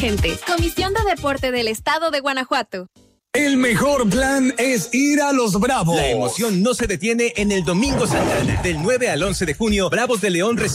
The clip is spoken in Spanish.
Gente, Comisión de Deporte del Estado de Guanajuato. El mejor plan es ir a Los Bravos. La emoción no se detiene en el Domingo Santana. Del 9 al 11 de junio, Bravos de León